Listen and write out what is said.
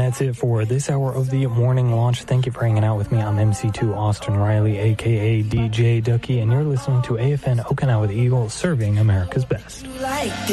that's it for this hour of the morning launch. Thank you for hanging out with me. I'm MC2 Austin Riley, a.k.a. DJ Ducky, and you're listening to AFN Okinawa the Eagle, serving America's best.